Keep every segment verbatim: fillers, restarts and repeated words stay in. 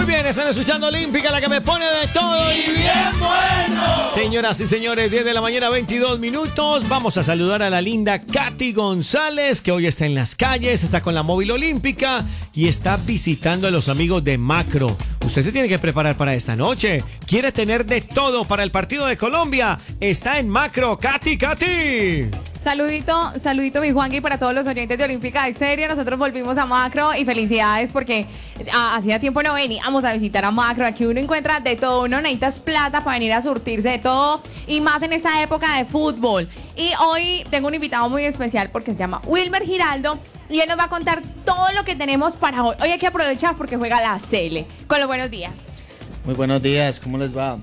bien, están escuchando Olímpica, la que me pone de todo y bien bueno. Señoras y señores, diez de la mañana, veintidós minutos. Vamos a saludar a la linda Katy González, que hoy está en las calles, está con la móvil olímpica y está visitando a los amigos de Macro. Usted se tiene que preparar para esta noche. Quiere tener de todo para el partido de Colombia. Está en Macro. Katy, Katy. Saludito, saludito mi Juanqui para todos los oyentes de Olímpica Exterior. Nosotros volvimos a Macro y felicidades porque ah, hacía tiempo no veníamos a visitar a Macro. Aquí uno encuentra de todo, uno necesita plata para venir a surtirse de todo y más en esta época de fútbol. Y hoy tengo un invitado muy especial porque se llama Wilmer Giraldo y él nos va a contar todo lo que tenemos para hoy. Hoy hay que aprovechar porque juega la Cele. Con los buenos días. Muy buenos días, ¿cómo les va?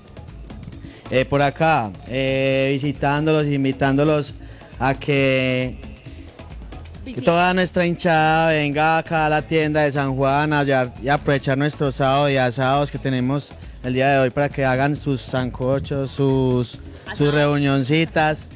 Eh, por acá, eh, visitándolos, invitándolos a que, que toda nuestra hinchada venga acá a la tienda de San Juan a hallar, y aprovechar nuestros sábados y asados que tenemos el día de hoy para que hagan sus sancochos, sus, sus reunioncitas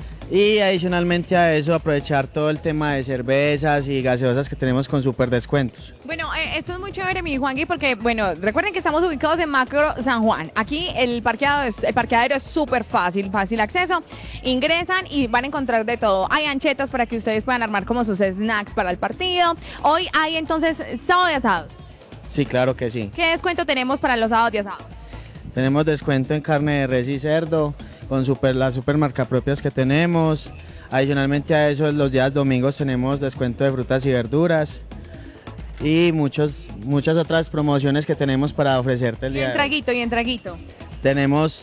y adicionalmente a eso aprovechar todo el tema de cervezas y gaseosas que tenemos con super descuentos. Bueno, eh, esto es muy chévere, mi Juanqui, porque, bueno, recuerden que estamos ubicados en Macro San Juan. Aquí el parqueado es, el parqueadero es súper fácil, fácil acceso. Ingresan y van a encontrar de todo. Hay anchetas para que ustedes puedan armar como sus snacks para el partido. Hoy hay entonces sábado de asados. Sí, claro que sí. ¿Qué descuento tenemos para los sábados de asados? Tenemos descuento en carne de res y cerdo con super, las super marca propias que tenemos. Adicionalmente a eso, los días domingos tenemos descuento de frutas y verduras y muchos, muchas otras promociones que tenemos para ofrecerte el Y día en de hoy. traguito, y en traguito. Tenemos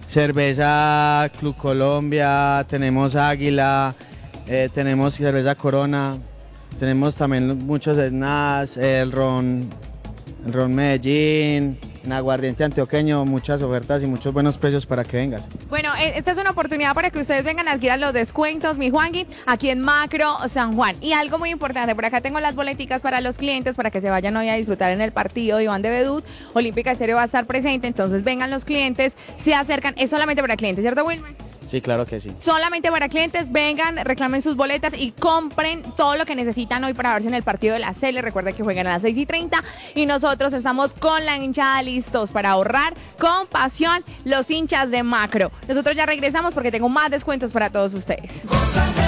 cerveza Club Colombia, tenemos Águila, eh, tenemos cerveza Corona, tenemos también muchos snacks, el ron, el ron Medellín, en aguardiente antioqueño, muchas ofertas y muchos buenos precios para que vengas. Bueno, esta es una oportunidad para que ustedes vengan a adquirir los descuentos, mi Juanqui, aquí en Macro San Juan. Y algo muy importante, por acá tengo las boleticas para los clientes para que se vayan hoy a disfrutar en el partido de Iván de Bedut. Olímpica Estéreo va a estar presente, entonces vengan los clientes, se acercan, es solamente para clientes, ¿cierto, Wilmer? Sí, claro que sí. Solamente para clientes, vengan, reclamen sus boletas y compren todo lo que necesitan hoy para verse en el partido de la Cele. Recuerden que juegan a las seis y treinta y nosotros estamos con la hinchada listos para ahorrar con pasión los hinchas de Macro. Nosotros ya regresamos porque tengo más descuentos para todos ustedes.